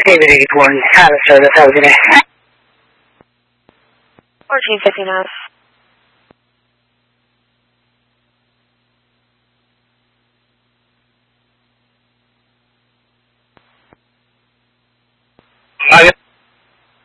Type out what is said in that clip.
David 81, Tyler Service, how was it? 1459.